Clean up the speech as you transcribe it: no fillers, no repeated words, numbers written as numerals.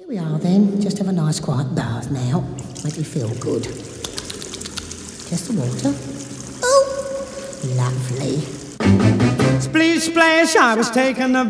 Here we are then. Just have a nice quiet bath now. Make you feel good. Test the water. Oh, lovely. Splish splash, I was taking a